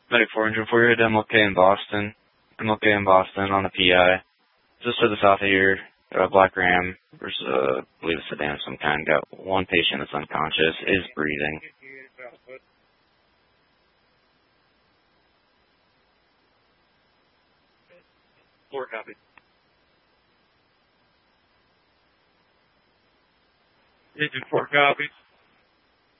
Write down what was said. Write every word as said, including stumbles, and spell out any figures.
Medic four hundred for you at M L K in Boston. M L K in Boston on a P I. Just to the south of here, uh, Black Ram versus, uh, I believe a sedan of some kind. Got one patient that's unconscious, is breathing. Four copies. Agent four copies.